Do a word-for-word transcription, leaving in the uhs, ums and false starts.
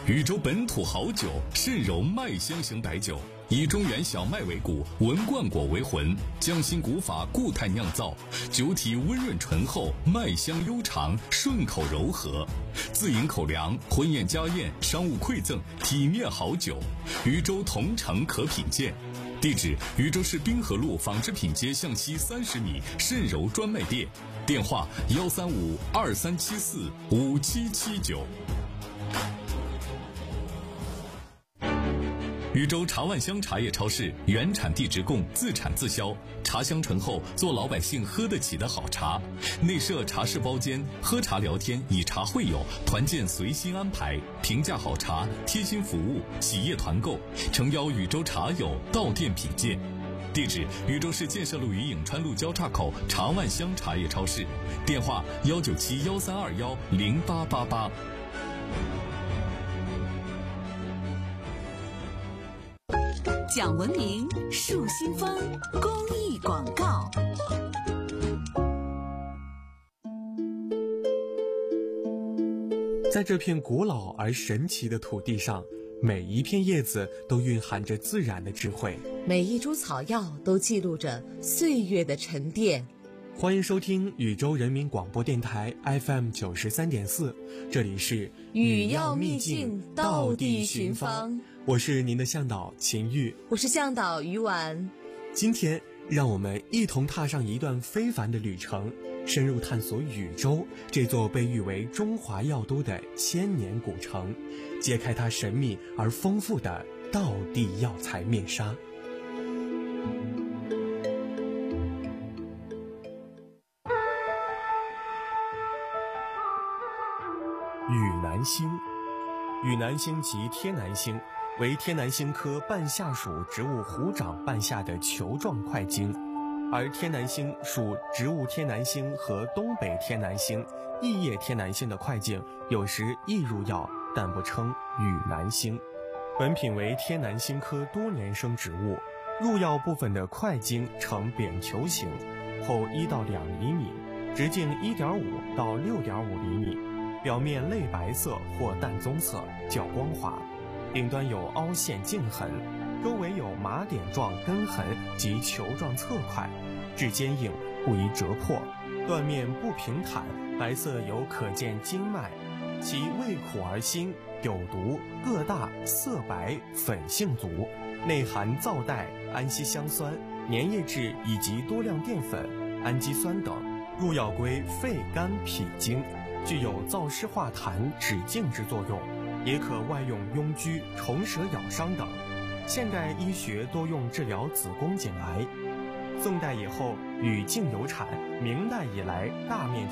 禹州本土好酒，肾柔麦香型白酒，以中原小麦为骨，文冠果为魂，匠心古法固态酿造，酒体温润醇厚，麦香悠长，顺口柔和。自饮口粮，婚宴家宴，商务馈赠，体面好酒。禹州同城可品鉴。地址：禹州市滨河路纺织品街向西三十米肾柔专卖店。电话：幺三五二三七四五七七九。禹州茶万乡茶叶超市原产地直供，自产自销，茶香醇厚，做老百姓喝得起的好茶。内设茶室包间，喝茶聊天，以茶会友，团建随心安排，平价好茶，贴心服务，企业团购，诚邀禹州茶友到店品鉴。地址：禹州市建设路与颍川路交叉口茶万乡茶叶超市。电话：幺九七幺三二幺零八八八。 讲文明，树新风，公益广告。 在这片古老而神奇的土地上，每一片叶子都蕴含着自然的智慧， 每一株草药都记录着岁月的沉淀。 欢迎收听禹州人民广播电台 F M 九十三点四，这里是禹药秘境，道地寻芳。 我是您的向导秦玉， 我是向导于婉。 今天让我们一同踏上一段非凡的旅程，深入探索禹州这座被誉为中华药都的千年古城，揭开它神秘而丰富的道地药材面纱。禹南星，禹南星即天南星，为天南星科半夏属植物虎掌半夏的球状块茎，而天南星属植物天南星和东北天南星、异叶天南星的块茎有时亦入药，但不称禹南星。本品为天南星科多年生植物，入药部分的块茎呈扁球形，厚一到两厘米，直径一点五到六点五厘米，表面类白色或淡棕色，较光滑。顶端有凹陷茎痕，周围有麻点状根痕及球状侧块，质坚硬，不易折破。断面不平坦，白色有可见经脉，其味苦而辛，有毒，个大，色白，粉性足，内含皂带、氨烯香酸、粘液质以及多量淀粉、氨基酸等，入药归肺、肝、脾经，具有燥湿化痰、止痉之作用。也可外用痈疽、虫蛇咬伤等。现代医学多用治疗子宫颈癌。宋代以后，禹境有产，明代以来大面积